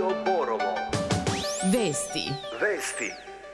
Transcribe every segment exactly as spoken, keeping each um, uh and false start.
Radio Borovo. Vesti. Vesti.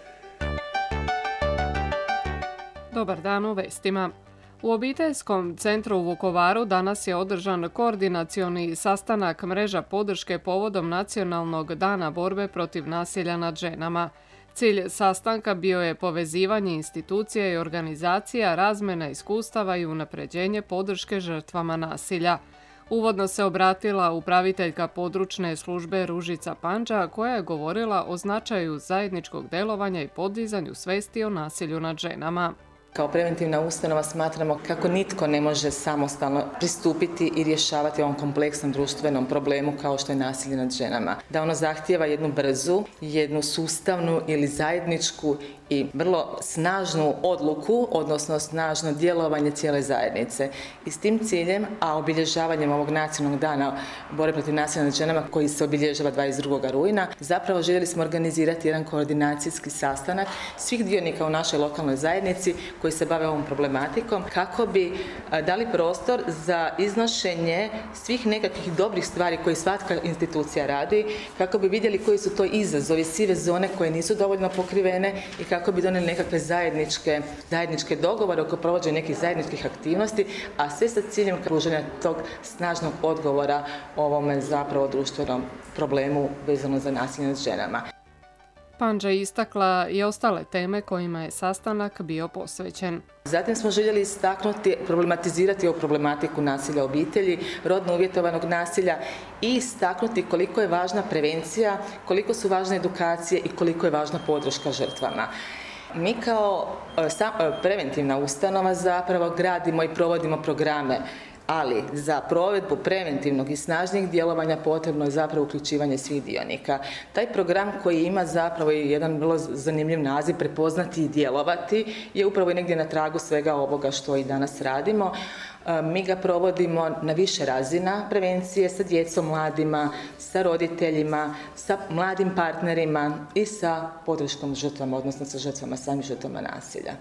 Dobar dan u vestima. U obiteljskom centru u Vukovaru danas je održan koordinacioni sastanak mreža podrške povodom Nacionalnog dana borbe protiv nasilja nad ženama. Cilj sastanka bio je povezivanje institucija i organizacija, razmjena iskustava i unapređenje podrške žrtvama nasilja. Uvodno se obratila upraviteljka područne službe Ružica Pandža, koja je govorila o značaju zajedničkog delovanja i podizanju svesti o nasilju nad ženama. Kao preventivna ustanova smatramo kako nitko ne može samostalno pristupiti i rješavati ovom kompleksnom društvenom problemu kao što je nasilje nad ženama. Da ono zahtijeva jednu brzu, jednu sustavnu ili zajedničku i vrlo snažnu odluku, odnosno snažno djelovanje cijele zajednice. I s tim ciljem, a obilježavanjem ovog nacionalnog dana borbe protiv nasilja nad ženama koji se obilježava dvadeset drugog rujna, zapravo željeli smo organizirati jedan koordinacijski sastanak svih dionika u našoj lokalnoj zajednici koji se bave ovom problematikom, kako bi dali prostor za iznošenje svih nekakvih dobrih stvari koje svaka institucija radi, kako bi vidjeli koji su to izazovi, sive zone koje nisu dovoljno pokrivene i kako bi donijeli nekakve zajedničke, zajedničke dogovore oko provođenja nekih zajedničkih aktivnosti, a sve sa ciljem pružanja tog snažnog odgovora ovome zapravo društvenom problemu vezano za nasilje nad ženama. Pandža je istakla i ostale teme kojima je sastanak bio posvećen. Zatim smo željeli istaknuti, problematizirati ovu problematiku nasilja u obitelji, rodno uvjetovanog nasilja i istaknuti koliko je važna prevencija, koliko su važne edukacije i koliko je važna podrška žrtvama. Mi kao preventivna ustanova zapravo gradimo i provodimo programe, ali za provedbu preventivnog i snažnijeg djelovanja potrebno je zapravo uključivanje svih dionika. Taj program koji ima zapravo jedan vrlo zanimljiv naziv, prepoznati i djelovati, je upravo i negdje na tragu svega ovoga što i danas radimo. Mi ga provodimo na više razina prevencije sa djecom, mladima, sa roditeljima, sa mladim partnerima i sa podrškom žrtvama, odnosno sa žrtvama, samih žrtvama nasilja.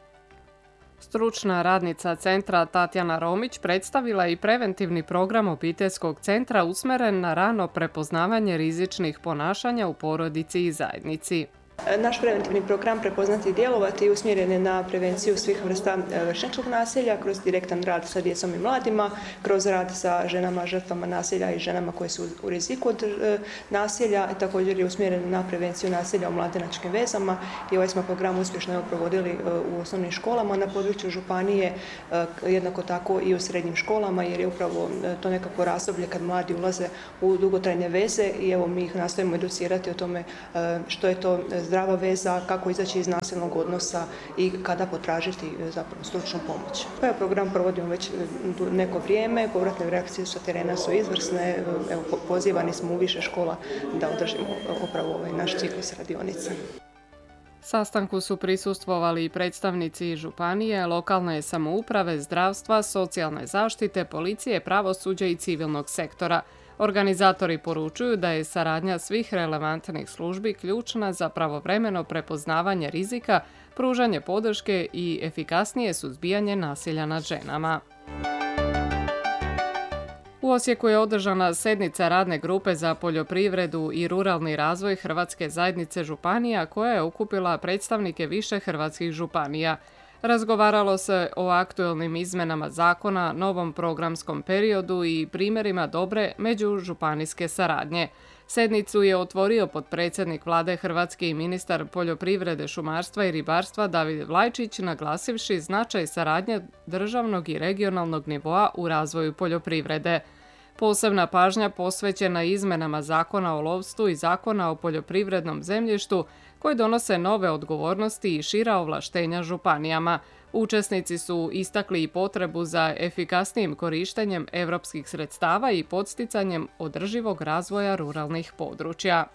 Stručna radnica centra Tatjana Romić predstavila i preventivni program obiteljskog centra usmjeren na rano prepoznavanje rizičnih ponašanja u porodici i zajednici. Naš preventivni program Prepoznati i djelovati usmjeren je na prevenciju svih vrsta vršnjačkog nasilja kroz direktan rad sa djecom i mladima, kroz rad sa ženama žrtvama nasilja i ženama koje su u riziku od nasilja. Također je usmjeren na prevenciju nasilja u mladenačkim vezama i ovaj smo program uspješno provodili u osnovnim školama na području županije, jednako tako i u srednjim školama, jer je upravo to nekako razdoblje kad mladi ulaze u dugotrajne veze i evo mi ih nastojimo educirati o tome što je to zdrava veza, kako izaći iz nasilnog odnosa i kada potražiti zapravo stručnu pomoć. Ovaj program provodimo već neko vrijeme, povratne reakcije sa terena su izvrsne, evo, pozivani smo u više škola da održimo upravo ovaj naš ciklus radionica. Sastanku su prisustvovali i predstavnici županije, lokalne samouprave, zdravstva, socijalne zaštite, policije, pravosuđa i civilnog sektora. Organizatori poručuju da je saradnja svih relevantnih službi ključna za pravovremeno prepoznavanje rizika, pružanje podrške i efikasnije suzbijanje nasilja nad ženama. U Osijeku je održana sednica radne grupe za poljoprivredu i ruralni razvoj Hrvatske zajednice županija koja je okupila predstavnike više hrvatskih županija. Razgovaralo se o aktualnim izmenama zakona, novom programskom periodu i primjerima dobre međužupanijske saradnje. Sednicu je otvorio potpredsjednik Vlade Hrvatske i ministar poljoprivrede, šumarstva i ribarstva David Vlajčić, naglasivši značaj saradnje državnog i regionalnog nivoa u razvoju poljoprivrede. Posebna pažnja posvećena izmenama Zakona o lovstvu i Zakona o poljoprivrednom zemljištu koji donose nove odgovornosti i šira ovlaštenja županijama. Učesnici su istakli i potrebu za efikasnijim korištenjem europskih sredstava i podsticanjem održivog razvoja ruralnih područja.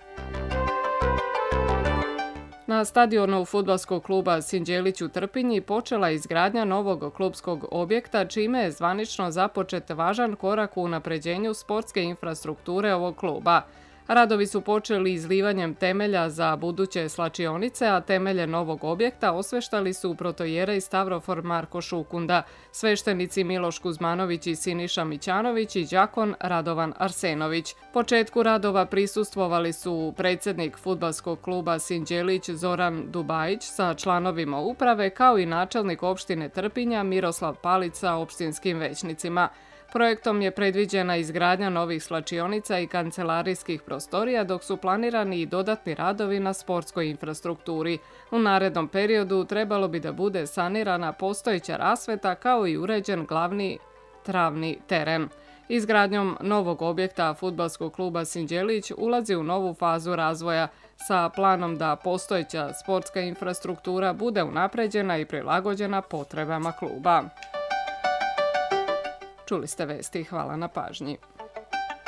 Na stadionu fudbalskog kluba Sinđelić u Trpinji počela je izgradnja novog klubskog objekta, čime je zvanično započet važan korak u unapređenju sportske infrastrukture ovog kluba. Radovi su počeli izlivanjem temelja za buduće slačionice, a temelje novog objekta osveštali su protojerej Stavrofor Marko Šukunda, sveštenici Miloš Kuzmanović i Siniša Mićanović i đakon Radovan Arsenović. Početku radova prisustvovali su predsjednik fudbalskog kluba Sinđelić Zoran Dubajić sa članovima uprave, kao i načelnik opštine Trpinja Miroslav Palić sa opštinskim većnicima. Projektom je predviđena izgradnja novih slačionica i kancelarijskih prostorija, dok su planirani i dodatni radovi na sportskoj infrastrukturi. U narednom periodu trebalo bi da bude sanirana postojeća rasveta kao i uređen glavni travni teren. Izgradnjom novog objekta fudbalskog kluba Sinđelić ulazi u novu fazu razvoja sa planom da postojeća sportska infrastruktura bude unapređena i prilagođena potrebama kluba. Čuli ste vesti, hvala na pažnji.